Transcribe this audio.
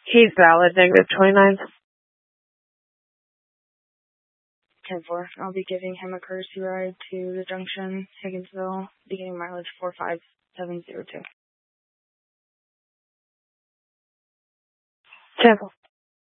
He's valid, -29. 10-4. I'll be giving him a courtesy ride to the junction, Higginsville, beginning mileage 45702. 10-4.